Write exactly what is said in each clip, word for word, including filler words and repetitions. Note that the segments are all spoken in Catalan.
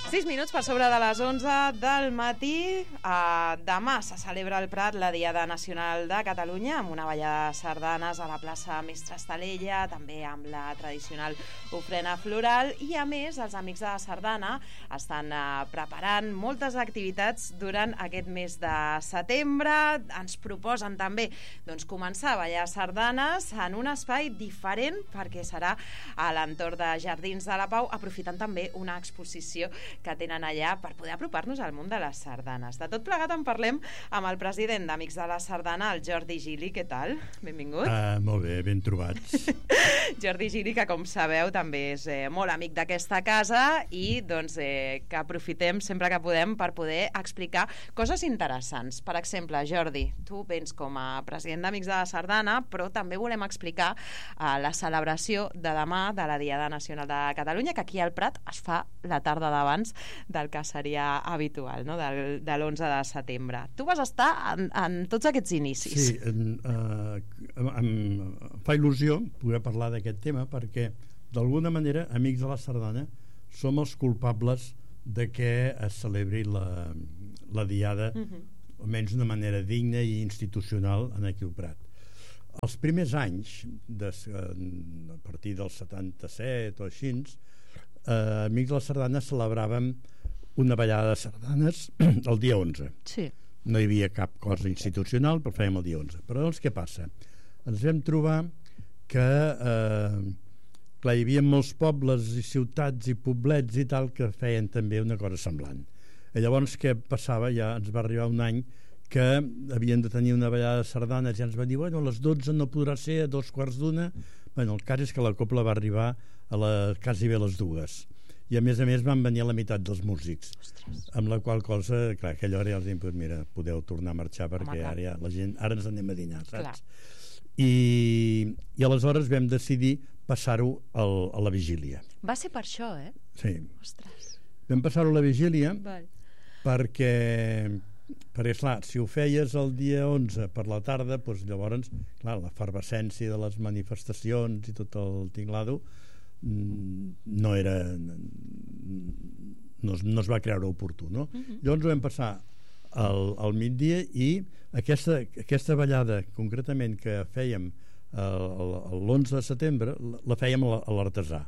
sis minuts per sobre de les onze del matí. Uh, demà se celebra al Prat la Diada Nacional de Catalunya amb una ballada de sardanes a la plaça Mestre Estalella, també amb la tradicional ofrena floral, i a més els Amics de la Sardana estan uh, preparant moltes activitats durant aquest mes de setembre. Ens proposen també doncs, començar a ballar sardanes en un espai diferent perquè serà a l'entorn de Jardins de la Pau, aprofitant també una exposició que tenen allà per poder apropar-nos al món de les sardanes. De tot plegat en parlem amb el president d'Amics de la Sardana, el Jordi Gili. Què tal? Benvingut. Uh, molt bé, ben trobats. Jordi Gili, que com sabeu també és eh, molt amic d'aquesta casa i doncs, eh, que aprofitem sempre que podem per poder explicar coses interessants. Per exemple, Jordi, tu vens com a president d'Amics de la Sardana, però també volem explicar eh, la celebració de demà de la Diada Nacional de Catalunya, que aquí al Prat es fa la tarda d'abans del que seria habitual, no? Del, de l'onze de setembre. Tu vas estar en, en tots aquests inicis. Sí, en, uh, em, em fa il·lusió poder parlar d'aquest tema perquè d'alguna manera Amics de la Sardana som els culpables de que es celebri la, la Diada uh-huh. almenys d'una manera digna i institucional en aquí al Prat. Els primers anys de, a partir del setanta-set o així, eh, Amics de la Sardana celebràvem una ballada de sardanes el dia onze. Sí. No hi havia cap cosa institucional, però fèiem el dia onze. Però doncs què passa? Ens vam trobar que eh, clar, hi havia molts pobles i ciutats i poblets i tal que feien també una cosa semblant. I llavors què passava? Ja ens va arribar un any que havien de tenir una ballada de sardanes i ens van dir, bueno, a les dotze no podrà ser, a dos quarts d'una. Bueno, el cas és que la copla va arribar a la, quasi bé a les dues. I a més a més van venir a la meitat dels músics. Ostres. Amb la qual cosa, clar, aquella hora ja els diuen, mira, podeu tornar a marxar perquè Home, ara, ja, la gent, ara ens anem a dinar, saps? Clar. I, i aleshores vam decidir passar-ho al, a la vigília. Va ser per això, eh? Sí. Ostres. Vam passar-ho a la vigília Val. perquè perquè clar, si ho feies el dia onze per la tarda, doncs llavors clar, l'efervescència de les manifestacions i tot el tinglado no era no, no es va creure oportú, no? Uh-huh. Llavors ho vam passar al, al migdia i aquesta, aquesta ballada concretament que fèiem l'onze de setembre la fèiem a l'Artesà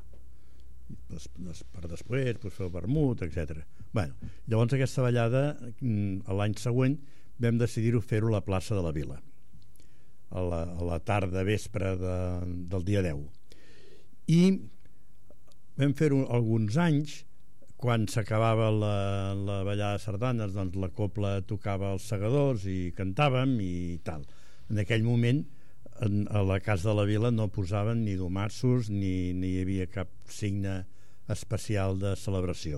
per després pues, fer el vermut, etcètera. Bueno, llavors aquesta ballada l'any següent vam decidir-ho fer-ho a la plaça de la Vila a la, a la tarda vespre de, del dia deu, i vam fer-ho alguns anys. Quan s'acabava la, la ballada de sardanes, doncs la copla tocava els segadors i cantàvem i tal. En aquell moment en, a la casa de la Vila no posaven ni domassos ni, ni hi havia cap signe especial de celebració.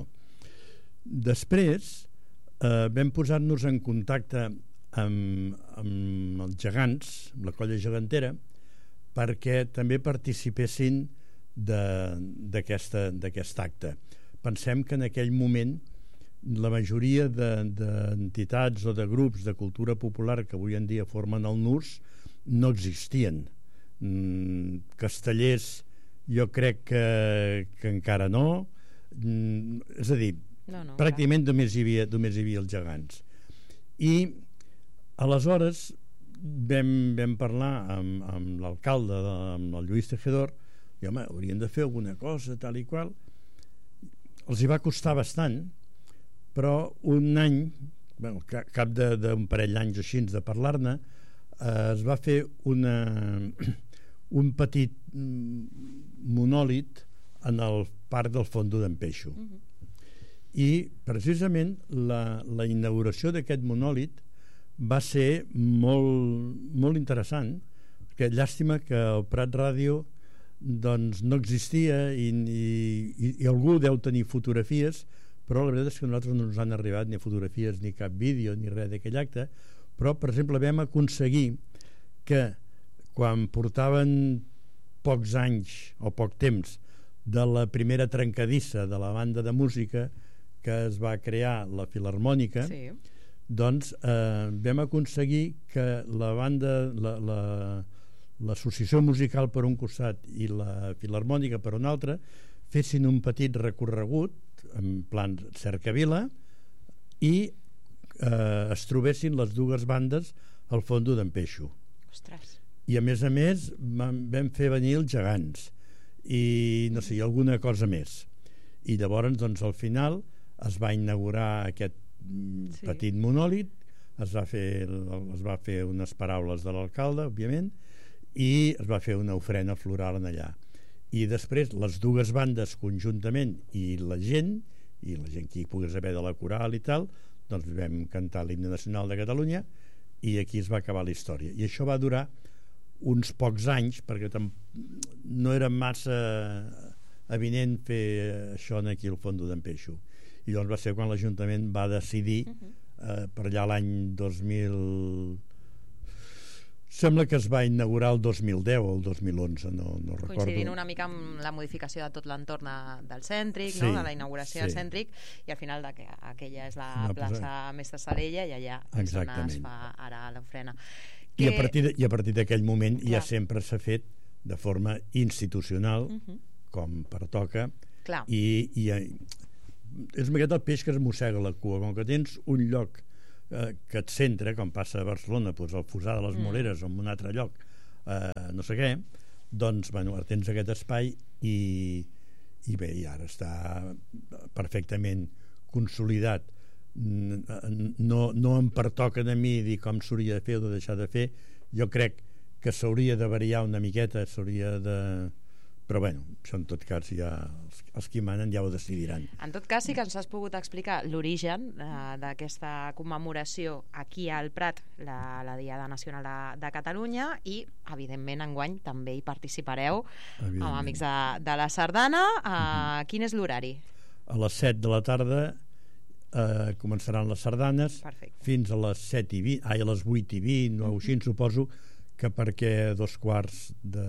Després eh, vam posar-nos en contacte amb, amb els gegants, amb la colla gegantera, perquè també participessin d'aquest acte. Pensem que en aquell moment la majoria d'entitats de, o de grups de cultura popular que avui en dia formen el N U R S no existien. Mm, castellers jo crec que, que encara no. Mm, és a dir, no, no, pràcticament només hi, havia, només hi havia els gegants. I aleshores vam, vam parlar amb, amb l'alcalde, amb el Lluís Tejedor, i home, haurien de fer alguna cosa, tal i qual. Els hi va costar bastant, però un any, bueno, cap d'un parell d'anys així de parlar-ne, eh, es va fer una, un petit monòlit en el parc del Fondo d'en Peixo. Uh-huh. I precisament la, la inauguració d'aquest monòlit va ser molt, molt interessant, perquè llàstima que el Prat Ràdio doncs no existia i, i, i algú deu tenir fotografies, però la veritat és que a nosaltres no ens han arribat ni fotografies ni cap vídeo ni res d'aquell acte. Però per exemple vam aconseguir que quan portaven pocs anys o poc temps de la primera trencadissa de la banda de música que es va crear la Filharmònica, sí. doncs eh, vam aconseguir que la banda la, la l'associació musical per un costat i la Filharmònica per un altre fessin un petit recorregut en plan cercavila, i eh, es trobessin les dues bandes al fondo d'en Peixo. Ostres. I a més a més vam, vam fer venir els gegants i no sé, alguna cosa més. I llavors, doncs, al final es va inaugurar aquest sí. petit monòlit, es va fer es va fer unes paraules de l'alcalde, òbviament, i es va fer una ofrena floral en allà. I després les dues bandes conjuntament i la gent, i la gent que hi pogués haver de la coral i tal, doncs vam cantar l'himne nacional de Catalunya i aquí es va acabar la història. I això va durar uns pocs anys perquè no era massa evident fer això aquí al fons d'en Peixo. I llavors va ser quan l'Ajuntament va decidir uh-huh. eh, per allà l'any dos mil... Sembla que es va inaugurar el dos mil deu o el dos mil onze, no, no recordo. Coincidint una mica amb la modificació de tot l'entorn del cèntric, sí, no? De la inauguració sí. del cèntric, i al final de que aquella és la no, plaça Mestre Salella i allà és on es fa ara l'ofrena. Que... I a partir de, i a partir d'aquell moment Clar. ja sempre s'ha fet de forma institucional, uh-huh. com pertoca, Clar. i, i és aquest el peix que es mossega la cua. Com que tens un lloc eh, que et centra, com passa a Barcelona, doncs al Fossar de les Moreres mm. o en un altre lloc, eh, no sé què, doncs bueno, ara tens aquest espai i, i bé, i ara està perfectament consolidat. No, no em pertoca a mi dir com s'hauria de fer o de deixar de fer. Jo crec que s'hauria de variar una miqueta, s'hauria de... però bueno, això en tot cas ja els, els qui manen ja ho decidiran. En tot cas sí que ens has pogut explicar l'origen eh, d'aquesta commemoració aquí al Prat, la, la Diada Nacional de, de Catalunya, i evidentment enguany també hi participareu amb amics de, de la Sardana. eh, uh-huh. Quin és l'horari? A les set de la tarda eh, començaran les sardanes. Perfecte. Fins a les set i vint, ai, a les vuit i vint o uh-huh. així, suposo que perquè dos quarts de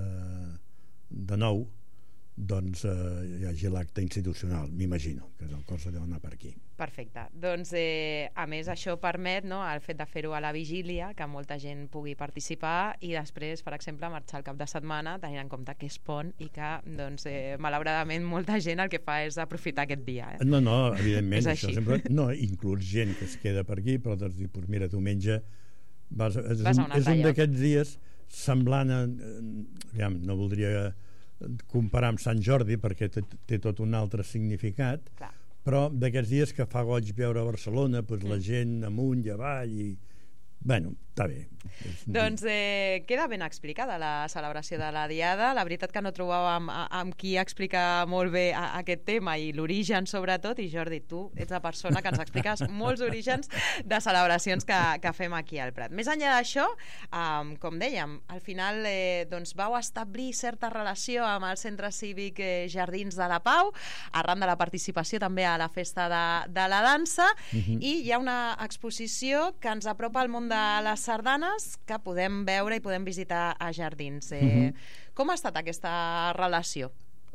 de nou doncs eh, hi hagi l'acte institucional, m'imagino que el cosa deu anar per aquí. Perfecte, doncs eh, a més això permet, no, el fet de fer-ho a la vigília, que molta gent pugui participar i després, per exemple, marxar el cap de setmana tenint en compte que és pont i que doncs, eh, malauradament molta gent el que fa és aprofitar aquest dia. Eh? No, no, evidentment això sempre, no, inclús gent que es queda per aquí però doncs, doncs mira, diumenge vas, és, vas és un d'aquests dies semblant a, ja, no voldria comparar amb Sant Jordi perquè té, té tot un altre significat. Clar. Però d'aquests dies que fa goig veure a Barcelona, doncs mm. la gent amunt i avall i bueno, està bé. Doncs eh, queda ben explicada la celebració de la Diada. La veritat que no trobàvem amb qui explicar molt bé a, a aquest tema i l'origen sobretot, i Jordi, tu ets la persona que ens expliques molts orígens de celebracions que, que fem aquí al Prat. Més enllà d'això, um, com dèiem, al final eh, doncs vau establir certa relació amb el Centre Cívic eh, Jardins de la Pau, arran de la participació també a la Festa de, de la Dansa, uh-huh. i hi ha una exposició que ens apropa al món de les sardanes que podem veure i podem visitar a Jardins. Eh, uh-huh. Com ha estat aquesta relació?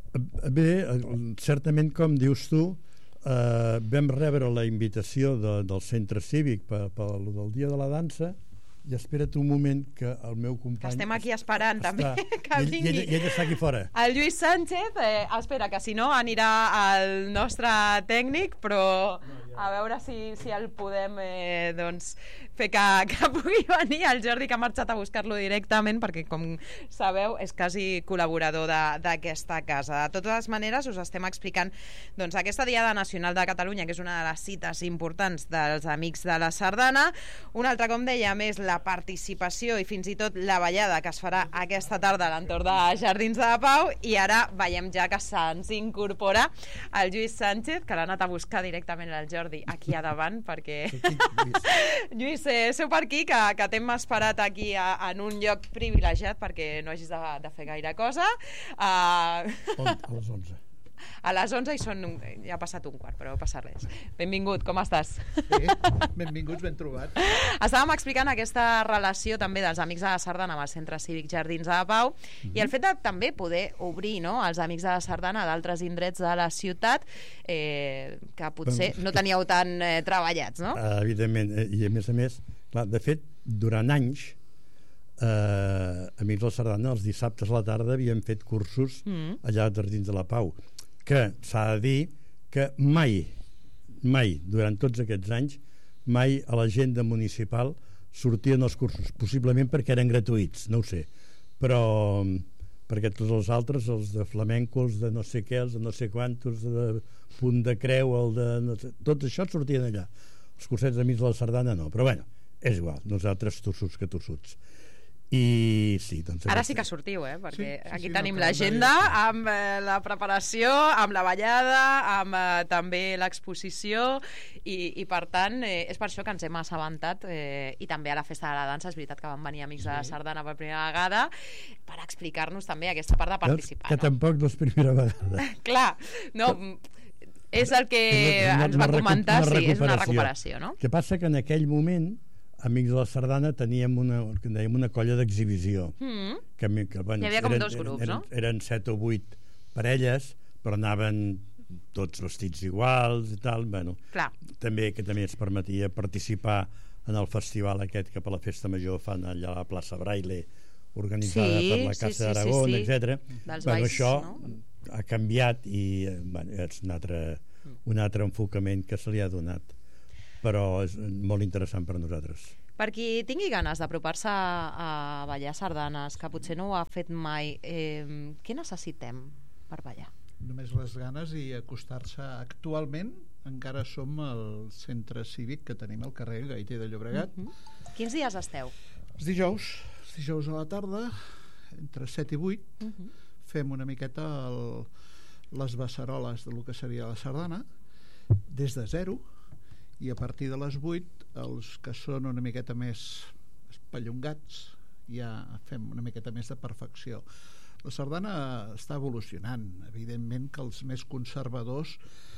Bé, certament, com dius tu, eh, vam rebre la invitació de, del centre cívic per, per del Dia de la Dansa, i espera't un moment que el meu company... Que estem aquí esperant està, també que vingui. I ell, ell està aquí fora. El Lluís Sánchez, eh, espera, que si no anirà al nostre tècnic, però a veure si, si el podem eh, doncs, fer que, que pugui venir. El Jordi, que ha marxat a buscar-lo directament, perquè com sabeu és quasi col·laborador d'aquesta casa. De totes maneres us estem explicant doncs, aquesta Diada Nacional de Catalunya, que és una de les cites importants dels Amics de la Sardana. Una altra, com dèiem, és la participació i fins i tot la ballada que es farà aquesta tarda a l'entorn de Jardins de la Pau, i ara veiem ja que se'ns incorpora el Lluís Sánchez, que l'ha anat a buscar directament el Jordi aquí a davant, perquè Lluís, eh, seu per aquí, que, que t'hem esperat aquí a, en un lloc privilegiat perquè no hagis de, de fer gaire cosa. uh... a les onze a les onze i són, ja ha passat un quart, però no passa res. Benvingut, com estàs? Sí, benvinguts, ben trobat. Estàvem explicant aquesta relació també dels Amics de la Sardana amb el Centre Cívic Jardins de la Pau, mm-hmm. i el fet de també poder obrir, no, els Amics de la Sardana d'altres indrets de la ciutat eh, que potser no teníeu tan eh, treballats, no? Uh, evidentment, i a més a més, clar, de fet, durant anys eh, Amics de la Sardana els dissabtes a la tarda havien fet cursos mm-hmm. allà a Jardins de la Pau, que s'ha de dir que mai, mai, durant tots aquests anys, mai a l'agenda municipal sortien els cursos, possiblement perquè eren gratuïts, no ho sé, però perquè tots els altres, els de flamenco, els de no sé què, els de no sé quantos, de punt de creu, el de no sé, tot això sortien allà. Els cursets d'Amics de la Sardana no, però bueno, és igual, nosaltres tossuts que tossuts. I sí, doncs... Ara sí que sortiu, eh? Perquè sí, sí, aquí sí, tenim no, l'agenda no, amb eh, la preparació, amb la ballada, amb eh, també l'exposició i, i per tant eh, és per això que ens hem assabentat eh, i també a la Festa de la Dansa és veritat que van venir Amics sí. de la Sardana per primera vegada per explicar-nos també aquesta part de participar. Que no? tampoc no és primera vegada. Clar, no... És el que una, una, ens va comentar, una sí, és una recuperació, no? El que passa que en aquell moment Amics de la Sardana teníem una, que dèiem una colla d'exhibició. Mm. Que, que, bueno, hi havia com eren, dos grups, eren, no? Eren set o vuit parelles, però anaven tots vestits iguals i tal. Bueno, clar. També que també es permetia participar en el festival aquest que per la Festa Major fan allà a la plaça Braille, organitzada sí, per la Casa sí, sí, d'Aragó, sí, sí. etcètera. Dels bueno, balls, això no? ha canviat i bueno, és un altre, un altre enfocament que se li ha donat, però és molt interessant per nosaltres. Per qui tingui ganes d'apropar-se a ballar sardanes, que potser no ho ha fet mai, eh, què necessitem per ballar? Només les ganes i acostar-se. Actualment encara som al centre cívic que tenim al carrer Gaiter de Llobregat. Uh-huh. Quins dies esteu? Els dijous, els dijous a la tarda, entre set i vuit, uh-huh. fem una miqueta el, les beceroles del que seria la sardana, des de zero, i a partir de les vuit els que són una miqueta més espallongats ja fem una miqueta més de perfecció. La sardana està evolucionant, evidentment que els més conservadors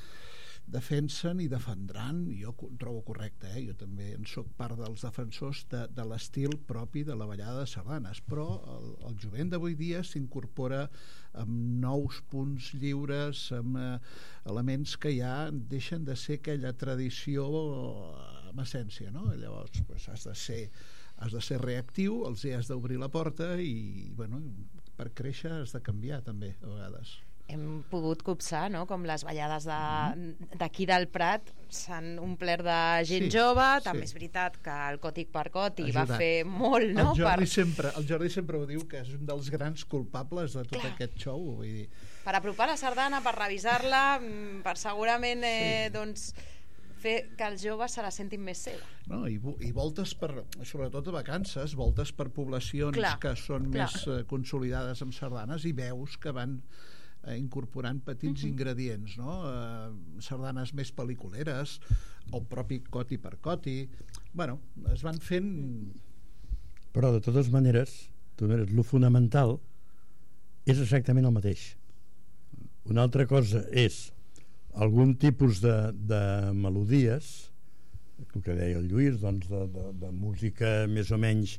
defensen i defendran, jo ho trobo correcte, eh? Jo també en soc part dels defensors de, de l'estil propi de la ballada de sardanes, però el, el jovent d'avui dia s'incorpora amb nous punts lliures, amb eh, elements que ja deixen de ser aquella tradició amb essència, no? Llavors pues, has de ser has de ser reactiu, els has d'obrir la porta i bueno, per créixer has de canviar també a vegades. Hem pogut copsar, no?, com les ballades de, d'aquí del Prat s'han omplert de gent sí, jove, també sí. És veritat que el Còtic per Còtic va fer molt, no? El Jordi, per... sempre, el Jordi sempre ho diu, que és un dels grans culpables de tot Clar. Aquest show, vull dir. Per apropar la sardana, per revisar-la, per segurament eh, sí. doncs, fer que els joves se la sentin més seva. No, i, i voltes per, sobretot a vacances, voltes per poblacions Clar. Que són Clar. Més eh, consolidades amb sardanes i veus que van Eh, incorporant petits uh-huh. ingredients, no? Eh, sardanes més pel·liculeres, el propi Coti per Coti, bueno, es van fent... Però de totes maneres, de totes maneres, lo fonamental és exactament el mateix. Una altra cosa és algun tipus de, de melodies, el que deia el Lluís, doncs de, de, de música més o menys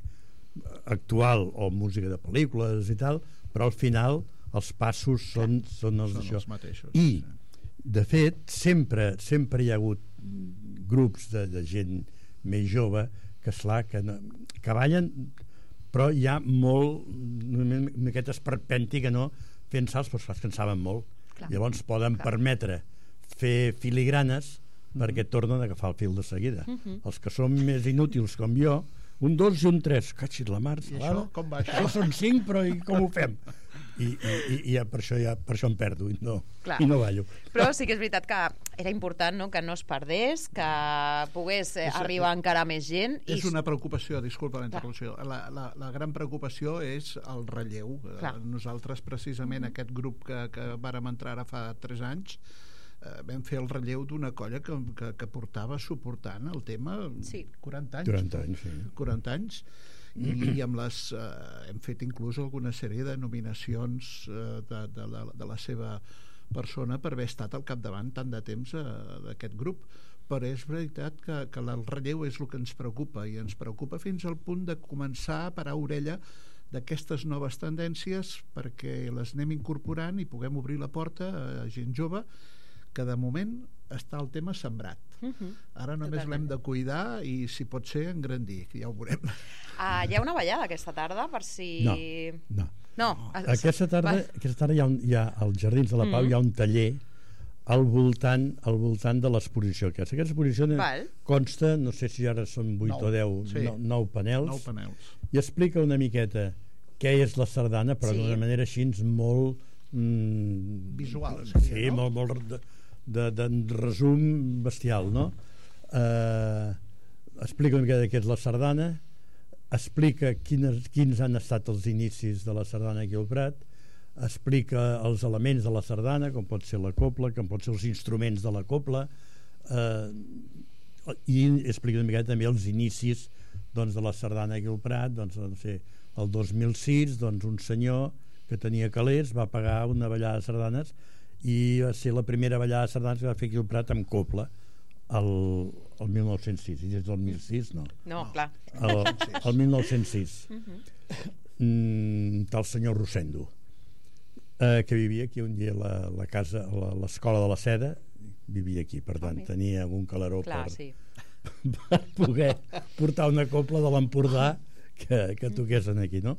actual o música de pel·lícules i tal, però al final els passos són, són els són d'això. Els mateixos, I, sí. de fet, sempre, sempre hi ha hagut grups de, de gent més jove que, esclar, que, no, que ballen, però hi ha molt, una miqueta esperpèntica, no? Fent salts, però es cansaven molt. Clar. Llavors poden Clar. Permetre fer filigranes mm-hmm. perquè tornen a agafar el fil de seguida. Mm-hmm. Els que són més inútils, com jo, un dos i un tres, catxit la mar, I això, com va això? Això són cinc, però i com ho fem? I, i, i ja, per, això, ja, per això em perdo i no, i no ballo. Però sí que és veritat que era important, no?, que no es perdés, que pogués eh, arribar és, encara més gent. És i... una preocupació, disculpa la interrupció, la, la, la gran preocupació és el relleu. Clar. Nosaltres precisament mm-hmm. aquest grup que, que vàrem entrar ara fa tres anys eh, vam fer el relleu d'una colla que, que, que portava suportant el tema sí. quaranta anys. quaranta anys, sí. quaranta anys. I amb les eh, hem fet inclús alguna sèrie de nominacions eh, de, de, la, de la seva persona per haver estat al capdavant tant de temps eh, d'aquest grup, però és veritat que, que el relleu és el que ens preocupa i ens preocupa fins al punt de començar a parar orella d'aquestes noves tendències perquè les anem incorporant i puguem obrir la porta a gent jove que de moment està el tema sembrat. Uh-huh. Ara només l'hem de cuidar i si pot ser engrandir, ja ho veurem. Uh, hi ha una ballada aquesta tarda per si... No, no. no. Aquesta tarda, aquesta tarda hi ha, un, hi ha als Jardins de la Pau mm. hi ha un taller al voltant, al voltant de l'exposició aquesta. Aquesta exposició Val. consta, no sé si ara són vuit Nou, o deu, sí. no, nou panels, Nou panels. i explica una miqueta què és la sardana, però Sí. d'una manera així molt... Mm, Visual, sí, seria, no? molt, molt de, de, de resum bestial, no? Eh, explica una miqueta què és la sardana, explica quines, quins han estat els inicis de la sardana aquí al Prat, explica els elements de la sardana, com pot ser la copla, com pot ser els instruments de la copla, eh, i explica una miqueta també els inicis, doncs, de la sardana aquí al Prat. Doncs, no sé, el dos mil sis, doncs, un senyor que tenia calés va pagar una ballada de sardanes i va ser la primera ballada de sardanes que va fer aquí al Prat amb copla el, el mil nou-cents sis, i des del mil sis no, No, clar. el, el mil nou-cents sis. Uh-huh. mm, tal senyor Rosendo, eh, que vivia aquí un dia a la, la casa, a l'escola de la Seda, vivia aquí, per tant Ok. tenia algun calaró Clar, per, sí. per poder portar una copla de l'Empordà que, que toquessin aquí, no?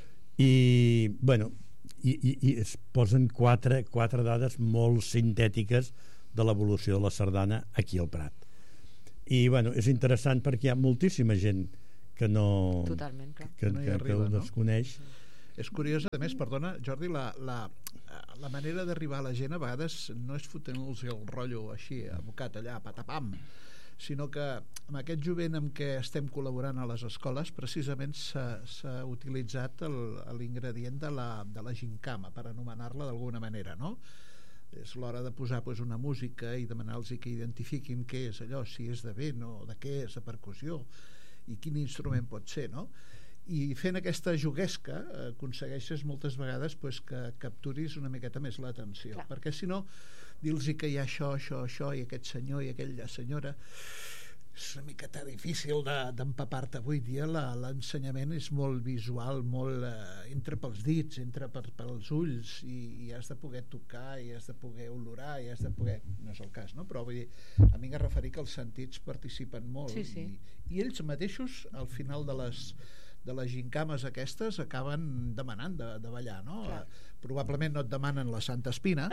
I, bueno, i, i, i es posen quatre, quatre dades molt sintètiques de l'evolució de la sardana aquí al Prat. I, bueno, és interessant perquè hi ha moltíssima gent que no... Totalment, clar. Que, No hi que, arriba, que ho no? desconeix. És curiós, a més, perdona, Jordi, la, la, la manera d'arribar a la gent a vegades no és fotent-los el rotllo així, abocat allà, patapam, sinó que amb aquest jovent amb què estem col·laborant a les escoles precisament s'ha utilitzat l'ingredient de, la, de la gincama, per anomenar-la d'alguna manera, no? És l'hora de posar pues, una música i demanar-los que identifiquin què és allò, si és de vent o de què és de percussió i quin instrument pot ser, no? I fent aquesta juguesca aconsegueixes moltes vegades pues, que capturis una miqueta més l'atenció, perquè si no dir-los que hi ha això, això, això i aquest senyor i aquella senyora és una miqueta difícil d'empapar-te. Avui dia l'ensenyament és molt visual, molt eh, entra pels dits, entra per, pels ulls i, i has de poder tocar i has de poder olorar i has de poder... no és el cas, no? Però vull dir, a mi m'ha referit que els sentits participen molt sí, sí. I, i ells mateixos al final de les de les gincames aquestes acaben demanant de, de ballar, no? Clar. Probablement no et demanen la Santa Espina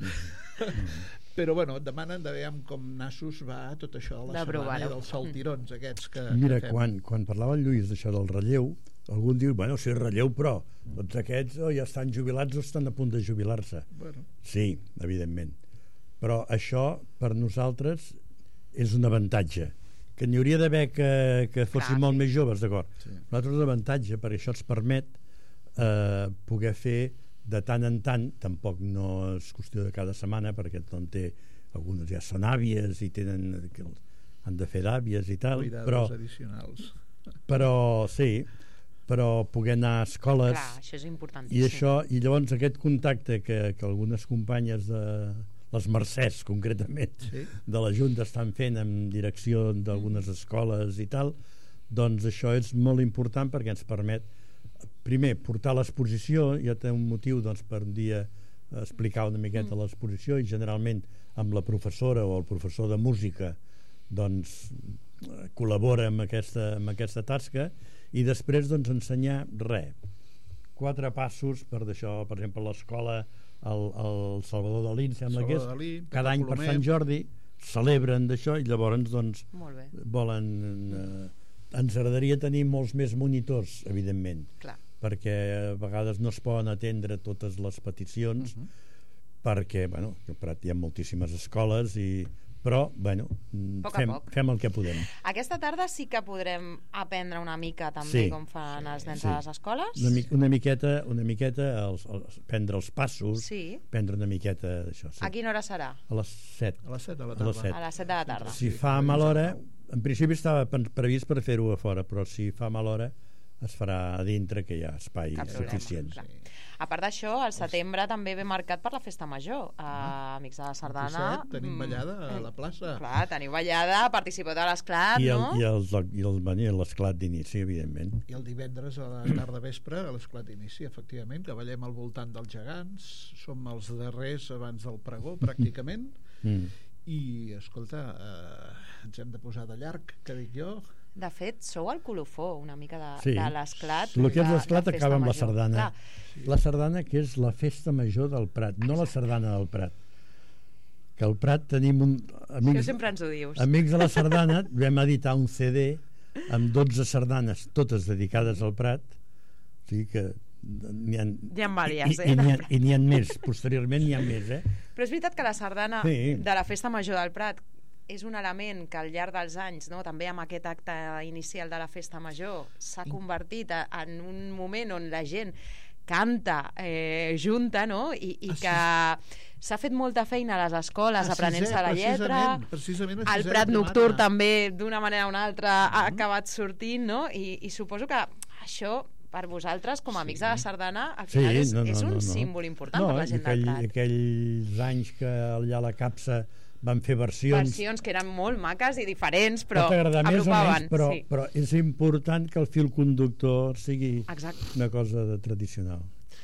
però bueno, et demanen de veure com nassos va tot això de la sardana i dels saltirons aquests que, Mira, que fem. quan, quan parlava el Lluís d'això del relleu, algú diu, bueno, si és relleu, però tots aquests oh, ja estan jubilats o estan a punt de jubilar-se. Bueno. Sí, evidentment. Però això, per nosaltres, és un avantatge. Que n'hi hauria d'haver que, que fossin Clar, molt sí. més joves, d'acord. Sí. Nosaltres és un avantatge, perquè això ens permet eh, poder fer de tant en tant, tampoc no és qüestió de cada setmana, perquè tothom té, algunes ja són àvies i tenen, que han de fer d'àvies i tal, Cuidades però, addicionals. però sí, però poder anar a escoles. Clar, això és importantíssim. I això, i llavors aquest contacte que, que algunes companyes de les Mercès concretament Sí. de la Junta estan fent en direcció d'algunes escoles i tal, doncs això és molt important perquè ens permet primer portar l'exposició. Ja té un motiu doncs, per un dia explicar una miqueta mm. l'exposició, i generalment amb la professora o el professor de música doncs col·labora amb aquesta, amb aquesta tasca, i després doncs ensenyar res, quatre passos per d'això, per exemple l'escola el, el Salvador Dalí, em sembla que és, Dalí, cada any per Sant Jordi celebren d'això, i llavors doncs Molt bé. volen eh, ens agradaria tenir molts més monitors, evidentment. Clar. Perquè a vegades no es poden atendre totes les peticions, uh -huh. perquè, bueno, al Prat hi ha moltíssimes escoles i però, bueno, Poc fem, a poc. fem el que podem. Aquesta tarda sí que podrem aprendre una mica també Sí. com fan Sí, els nens sí. a les escoles. Una, mi una miqueta, una miqueta els, els, prendre els passos, Sí. prendre una miqueta d'això. Sí. A quina hora serà? A les set. A les set de la A tarda. les set. A les set de la tarda. Si Sí, fa fins mala a hora, nou. en principi estava pen- previst per fer-ho a fora, però si fa mala hora es farà a dintre, que hi ha espai Cap problema, suficient. clar. A part d'això, el setembre també ve marcat per la festa major. Uh, amics de la Sardana... disset tenim mm, ballada a la plaça. Clar, teniu ballada, participeu de l'esclat, I el, no? i el, i el, i l'esclat d'inici, evidentment. I el divendres a la tarda vespre a l'esclat d'inici, efectivament, que ballem al voltant dels gegants, som els darrers abans del pregó, pràcticament, Mm. i, escolta, eh, ens hem de posar de llarg, que dic jo. De fet, sou el colofó una mica de, Sí. de l'esclat. El que és de- l'esclat de festa acaba amb la major. sardana. Clar, La sardana, que és la festa major del Prat, no la sardana del Prat. que al Prat tenim un... Amics, Això sempre ens ho dius. Amics de la Sardana, vam editar un C D amb dotze sardanes, totes dedicades al Prat, o sigui que n'hi ha, N'hi ha vàries, i, eh? i, n'hi ha, i n'hi ha més, posteriorment n'hi ha més, eh? Però és veritat que la sardana Sí. de la Festa Major del Prat és un element que al llarg dels anys, no, també amb aquest acte inicial de la Festa Major, s'ha convertit a- en un moment on la gent canta eh, junta, no? I, i que s'ha fet molta feina a les escoles A aprenent-se sisè, la lletra. precisament, precisament a El sisè Prat de primària. Nocturn també, d'una manera o una altra, ha acabat sortint, no? I, i suposo que això, per vosaltres, com a amics de la sardana, al Sí, final és, no, no, és un no, no. símbol important no, per la gent aquell, del Prat. aquells anys que allà a la Capsa van fer versions, Versions que eren molt maques i diferents, però pot agradar més o agrupaven. menys, però, sí. però és important que el fil conductor sigui Exacte. una cosa de tradicional.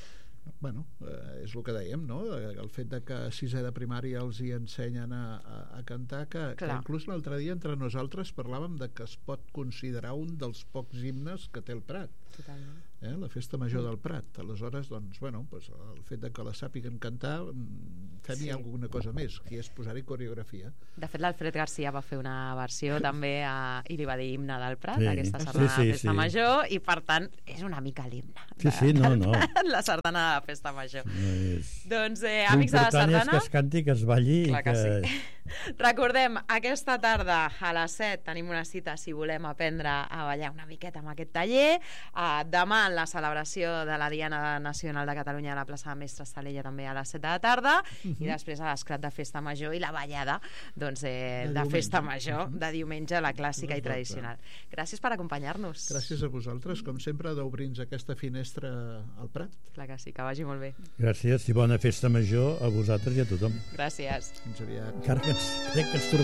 Bueno, eh, és el que dèiem, no? El fet de que a sisè de primària els hi ensenyen a, a, a cantar, que, que Clar. inclús l'altre dia entre nosaltres parlàvem de que es pot considerar un dels pocs himnes que té el Prat, Totalment. eh? La Festa Major del Prat. Aleshores, doncs, bueno, pues, el fet de que la sàpiguen cantar, mm, fem-hi Sí. alguna cosa més, que és posar-hi coreografia. De fet, l'Alfred Garcia va fer una versió també a, i li va dir himne del Prat, Sí. aquesta Sí, sardana sí, de la Festa sí. Major, i per tant és una mica l'himne. Sí, sí, no, no. La sardana de la Festa Major. No és... Doncs, eh, amics de la L'important és sardana... que es canti, que es balli i Clar que que... sí. Recordem, aquesta tarda a les set tenim una cita si volem aprendre a ballar una miqueta amb aquest taller. Uh, demà en la celebració de la Diana Nacional de Catalunya a la plaça de Mestre Estalella també a les set de la tarda, Mhm. i després a l'esclat de Festa Major i la ballada doncs, eh, De de, diumenge. Festa Major de diumenge, la clàssica i Exacte. tradicional. Gràcies per acompanyar-nos. Gràcies a vosaltres, com sempre, d'obrir-nos aquesta finestra al Prat. Clar que sí, que vagi molt bé. Gràcies i bona festa major a vosaltres i a tothom. Gràcies. Fins aviat. Encara que ens, crec que ens trobem